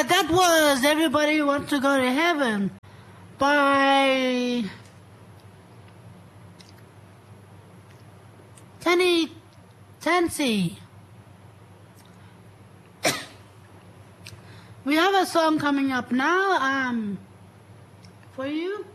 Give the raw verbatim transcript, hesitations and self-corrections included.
Yeah, that was Everybody Wants to Go to Heaven by Tenny Tansy. We have a song coming up now um, for you.